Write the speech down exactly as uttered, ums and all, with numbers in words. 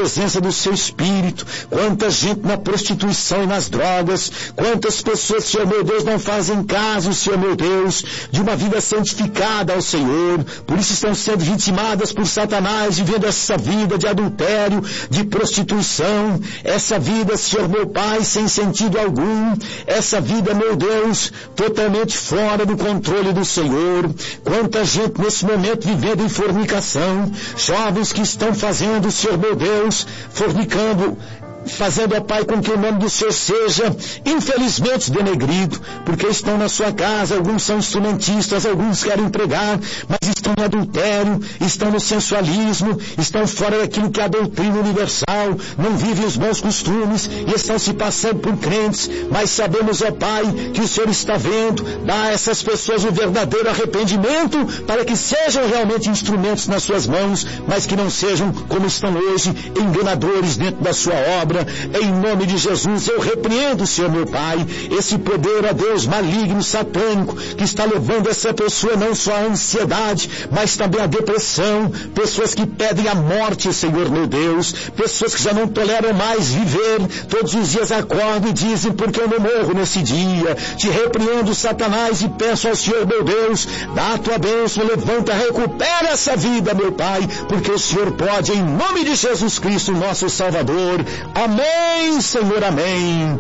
presença do seu Espírito. Quanta gente na prostituição e nas drogas, quantas pessoas, Senhor meu Deus, não fazem caso, Senhor meu Deus, de uma vida santificada ao Senhor, por isso estão sendo vitimadas por Satanás, vivendo essa vida de adultério, de prostituição, essa vida, Senhor meu Pai, sem sentido algum, essa vida, meu Deus, totalmente fora do controle do Senhor. Quanta gente nesse momento vivendo em fornicação, jovens que estão fazendo, Senhor meu Deus, fornicando, fazendo, ó Pai, com que o nome do Senhor seja infelizmente denegrido, porque estão na sua casa, alguns são instrumentistas, alguns querem pregar, mas estão no adultério, estão no sensualismo, estão fora daquilo que é a doutrina universal, não vivem os bons costumes e estão se passando por crentes, mas sabemos, ó Pai, que o Senhor está vendo, dá a essas pessoas o verdadeiro arrependimento para que sejam realmente instrumentos nas suas mãos, mas que não sejam como estão hoje, enganadores dentro da sua obra. Em nome de Jesus, eu repreendo, Senhor meu Pai, esse poder, ó Deus, maligno, satânico, que está levando essa pessoa não só à ansiedade, mas também à depressão, pessoas que pedem a morte, Senhor meu Deus, pessoas que já não toleram mais viver, todos os dias acordam e dizem, porque eu não morro nesse dia? Te repreendo, Satanás, e peço ao Senhor meu Deus, dá a tua bênção, levanta, recupera essa vida, meu Pai, porque o Senhor pode, em nome de Jesus Cristo, nosso Salvador. Amém, Senhor, amém.